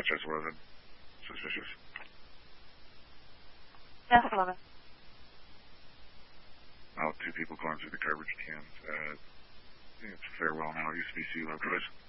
just wasn't suspicious. Yes, 11. Oh, two people going through the garbage cans. I think it's Farewell now. It used to be Sea Love Toys.